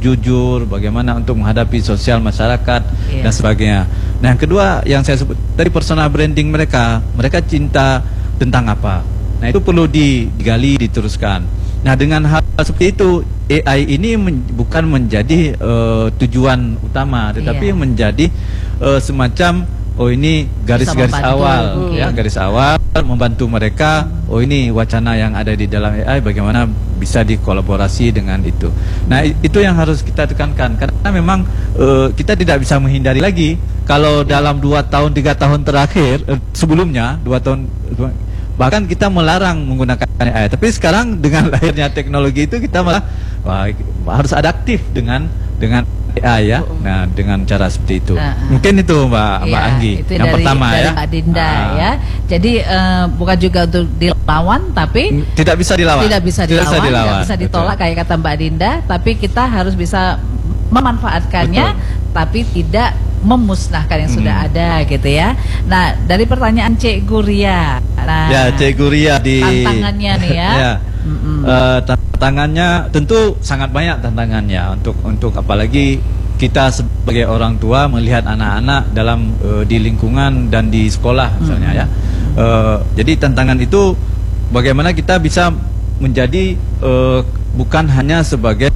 jujur, bagaimana untuk menghadapi sosial masyarakat dan sebagainya. Nah, yang kedua yang saya sebut dari personal branding mereka cinta tentang apa. Nah, itu perlu digali, diteruskan. Nah, dengan hal seperti itu, AI ini bukan menjadi tujuan utama, tetapi menjadi semacam ini garis-garis awal, ya, garis awal membantu mereka. Ini wacana yang ada di dalam AI, bagaimana bisa dikolaborasi dengan itu. Nah, itu yang harus kita tekankan, karena memang kita tidak bisa menghindari lagi. Kalau dalam 2 tahun 3 tahun terakhir, sebelumnya 2 tahun bahkan kita melarang menggunakan AI. Tapi sekarang dengan lahirnya teknologi itu kita malah harus adaptif dengan AI, ya. Nah, dengan cara seperti itu. Mungkin itu Mbak Anggi. Itu yang pertama, dari ya. Mbak Dinda, ya. Jadi bukan juga untuk dilawan, tapi tidak bisa dilawan. Tidak bisa ditolak, kayak kata Mbak Dinda. Tapi kita harus bisa memanfaatkannya, tapi tidak memusnahkan yang sudah ada, gitu ya. Nah, dari pertanyaan Cik Guria. Nah, ya, Cik Guria di tantangannya nih, ya. Ya. Tantangannya tentu sangat banyak tantangannya untuk apalagi kita sebagai orang tua melihat anak-anak dalam di lingkungan dan di sekolah misalnya, ya. Jadi tantangan itu bagaimana kita bisa menjadi bukan hanya sebagai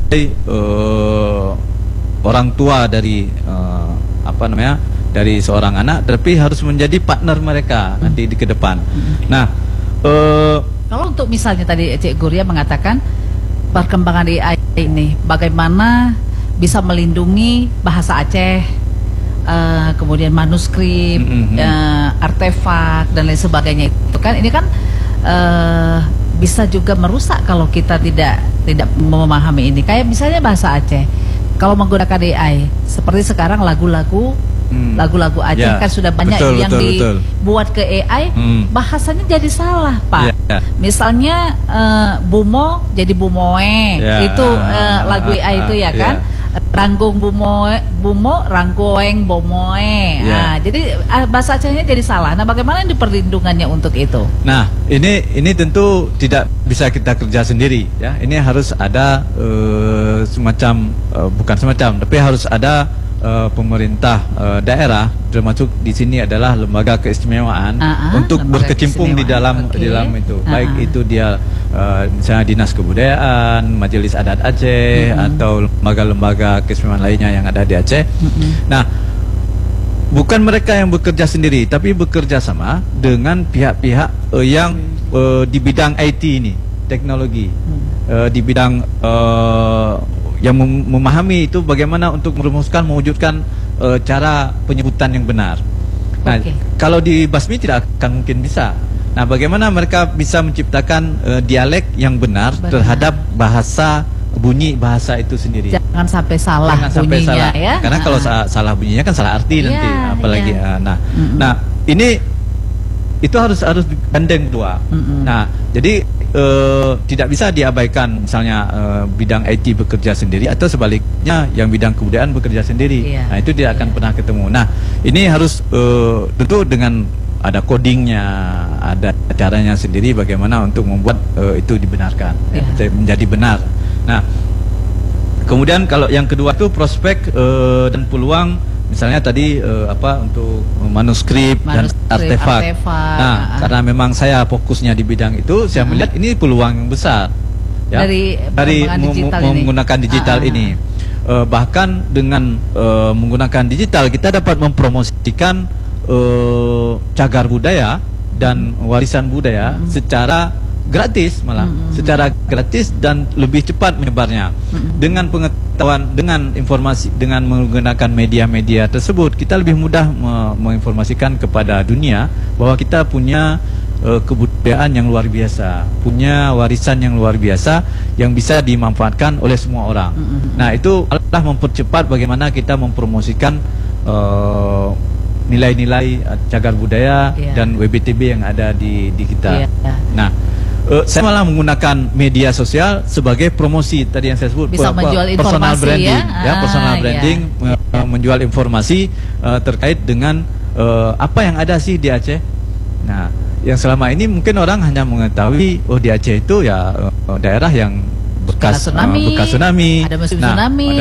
orang tua dari dari seorang anak, tapi harus menjadi partner mereka nanti di ke depan. Nah, kalau untuk misalnya tadi Cik Guria mengatakan perkembangan AI ini bagaimana bisa melindungi bahasa Aceh, kemudian manuskrip, artefak dan lain sebagainya, itu kan ini kan bisa juga merusak kalau kita tidak memahami ini. Kayak misalnya bahasa Aceh, kalau menggunakan AI seperti sekarang lagu-lagu Aceh kan sudah banyak yang dibuat ke AI, bahasanya jadi salah, Pak. Misalnya Bumo jadi Bumoe, itu lagu AI itu, ya kan. Ranggung Bumo Ranggoeng Bomoe. Nah, jadi bahasa Acehnya jadi salah. Nah, bagaimana perlindungannya untuk itu? Nah, ini tentu tidak bisa kita kerja sendiri, ya. Ini harus ada bukan semacam, tapi harus ada pemerintah daerah, termasuk di sini adalah lembaga keistimewaan untuk berkecimpung di dalam itu. Baik itu dia misalnya Dinas Kebudayaan, Majelis Adat Aceh, atau lembaga-lembaga keistimewaan lainnya yang ada di Aceh. Nah, bukan mereka yang bekerja sendiri, tapi bekerja sama dengan pihak-pihak yang di bidang IT ini, teknologi, di bidang yang memahami itu bagaimana untuk merumuskan, mewujudkan cara penyebutan yang benar. Nah, kalau di Basmi tidak akan mungkin bisa. Nah, bagaimana mereka bisa menciptakan dialek yang benar terhadap bunyi bahasa itu sendiri. Jangan sampai salah bunyinya, ya. Karena kalau salah bunyinya kan salah arti nanti, apalagi. Nah, ini itu harus digandeng dua. Nah, jadi tidak bisa diabaikan misalnya bidang IT bekerja sendiri atau sebaliknya yang bidang kebudayaan bekerja sendiri. Nah, itu tidak akan pernah ketemu. Nah, ini harus tentu dengan ada codingnya, ada caranya sendiri bagaimana untuk membuat itu dibenarkan, menjadi benar. Nah, kemudian kalau yang kedua itu prospek dan peluang. Misalnya tadi untuk manuskrip dan artefak. Nah, karena memang saya fokusnya di bidang itu, saya melihat ini peluang yang besar, ya, dari menggunakan digital ini. Bahkan dengan menggunakan digital kita dapat mempromosikan cagar budaya dan warisan budaya secara gratis, malah secara gratis dan lebih cepat menyebarnya. Dengan pengetahuan, dengan informasi, dengan menggunakan media-media tersebut, kita lebih mudah menginformasikan kepada dunia bahwa kita punya kebudayaan yang luar biasa, punya warisan yang luar biasa yang bisa dimanfaatkan oleh semua orang. Nah, itu adalah mempercepat bagaimana kita mempromosikan nilai-nilai cagar budaya dan WBTB yang ada di kita. Nah, saya malah menggunakan media sosial sebagai promosi tadi yang saya sebut, bisa menjual personal informasi, branding, personal branding, menjual informasi terkait dengan apa yang ada sih di Aceh. Nah, yang selama ini mungkin orang hanya mengetahui di Aceh itu ya daerah yang bekas tsunami, ada musim tsunami.